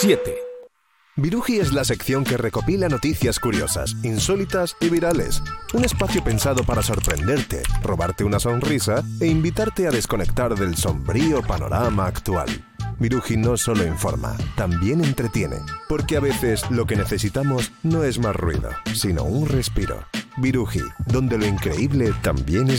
7. Viruji es la sección que recopila noticias curiosas, insólitas y virales. Un espacio pensado para sorprenderte, robarte una sonrisa e invitarte a desconectar del sombrío panorama actual. Viruji no solo informa, también entretiene, porque a veces lo que necesitamos no es más ruido, sino un respiro. Viruji, donde lo increíble también es